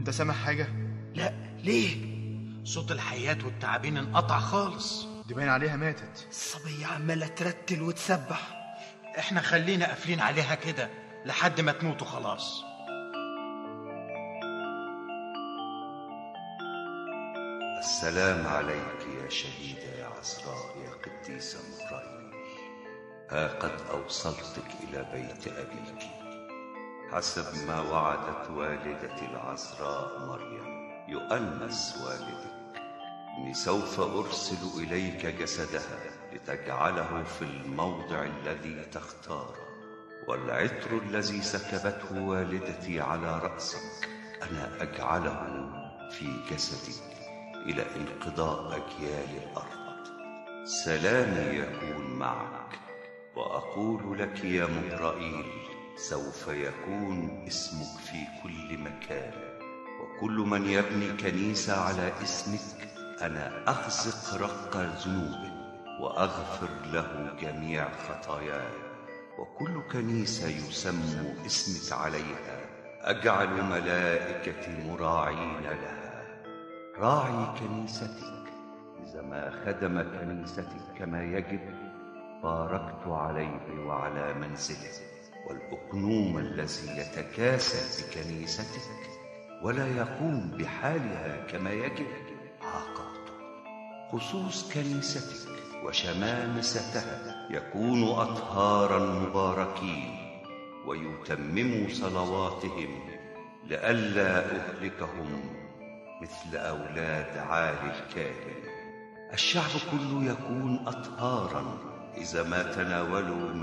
انت سامع حاجة؟ لا، ليه؟ صوت الحيات والتعابين انقطع خالص. دي باين عليها ماتت. الصبية عمالة ترتل وتسبح. احنا خلينا قافلين عليها كده لحد ما تموت وخلاص. السلام عليك يا شهيدة يا عذراء يا قديسة مغرائيل. ها قد أوصلتك إلى بيت أبيك حسب ما وعدت والدتي العذراء مريم يؤنس والدك. إني سوف أرسل إليك جسدها لتجعله في الموضع الذي تختاره، والعطر الذي سكبته والدتي على رأسك أنا أجعله في جسدك إلى انقضاء أجيال الأرض. سلامي يكون معك، وأقول لك يا مغرائيل سوف يكون اسمك في كل مكان، وكل من يبني كنيسة على اسمك أنا أخزق رق ذنوبه وأغفر له جميع خطاياه، وكل كنيسة يسمى اسمك عليها أجعل ملائكتي مراعين لها. راعي كنيستك إذا ما خدم كنيستك كما يجب باركت عليه وعلى منزله، والأقنوم الذي يتكاسل بكنيستك ولا يقوم بحالها كما يجب عاقبته. خصوص كنيستك وشمامستها يكونوا أطهارا مباركين، ويتمموا صلواتهم لئلا أهلكهم مثل أولاد عالي الكاهن. الشعب كله يكون أطهارا إذا ما تناولوا